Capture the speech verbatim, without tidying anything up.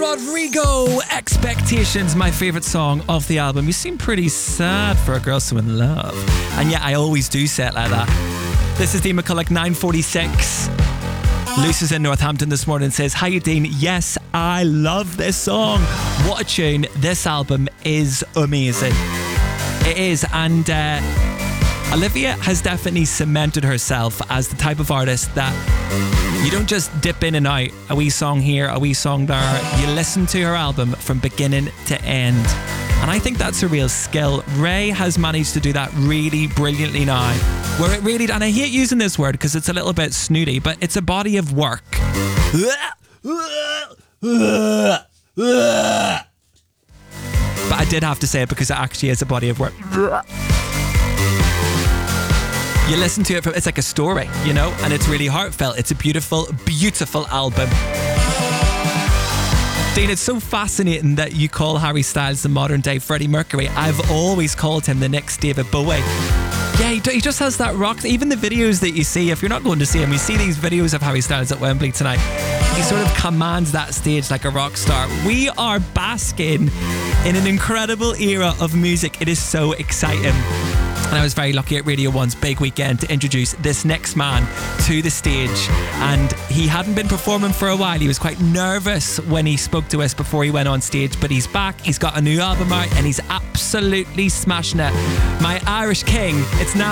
Rodrigo, Expectations, my favourite song of the album. You seem pretty sad for a girl so in love. And yeah, I always do say it like that. This is Dean McCulloch, nine forty-six. Luce is in Northampton this morning and says, "Hi Dean, yes, I love this song. What a tune. This album is amazing." It is, and uh, Olivia has definitely cemented herself as the type of artist that you don't just dip in and out, a wee song here, a wee song there. You listen to her album from beginning to end. And I think that's a real skill. Ray has managed to do that really brilliantly now. Where it really, and I hate using this word because it's a little bit snooty, but it's a body of work. But I did have to say it because it actually is a body of work. You listen to it, from, it's like a story, you know, and it's really heartfelt. It's a beautiful, beautiful album. Dean, it's so fascinating that you call Harry Styles the modern day Freddie Mercury. I've always called him the next David Bowie. Yeah, he, he just has that rock. Even the videos that you see, if you're not going to see him, you see these videos of Harry Styles at Wembley tonight. He sort of commands that stage like a rock star. We are basking in an incredible era of music. It is so exciting. And I was very lucky at Radio one's big weekend to introduce this next man to the stage. And he hadn't been performing for a while. He was quite nervous when he spoke to us before he went on stage. But he's back. He's got a new album out and he's absolutely smashing it. My Irish king, it's now